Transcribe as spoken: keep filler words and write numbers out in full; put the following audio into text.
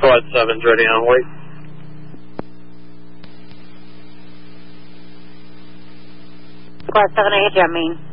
Squad seven's ready on wait. Squad seven, I hit you on main.